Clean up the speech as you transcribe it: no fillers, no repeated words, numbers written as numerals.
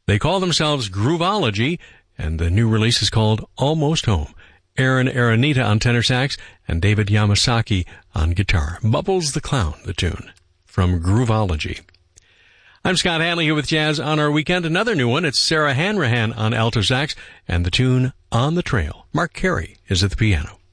They call themselves Groovology, and the new release is called Almost Home. Aaron Aranita on tenor sax and David Yamasaki on guitar. Bubbles the Clown, the tune from Groovology. I'm Scott Hanley here with Jazz on Our Weekend. Another new one. It's Sarah Hanrahan on alto sax and the tune On the Trail. Mark Carey is at the piano.